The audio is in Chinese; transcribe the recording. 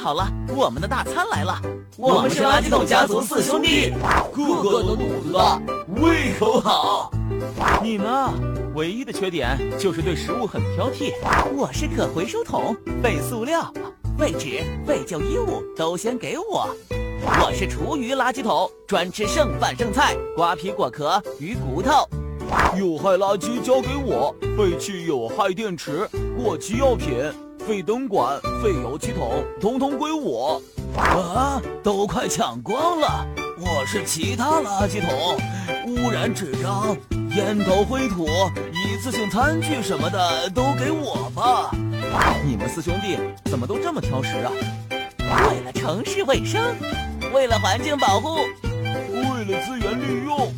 好了，我们的大餐来了！ 我们是垃圾桶家族4兄弟，个个都肚子大，胃口好。 你呢？唯一的缺点就是对食物很挑剔。我是可回收桶，废塑料、废纸、废旧衣物都先给我。我是厨余垃圾桶，专吃剩饭剩菜、瓜皮果壳、鱼骨头。 有害垃圾交给我，废弃有害电池、过期药品、废灯管、废油漆桶，统统归我。 啊，都快抢光了！我是其他垃圾桶，污染纸张、烟头灰土、一次性餐具什么的都给我吧。 你们4兄弟怎么都这么挑食啊？ 为了城市卫生，为了环境保护， 为了资源利用，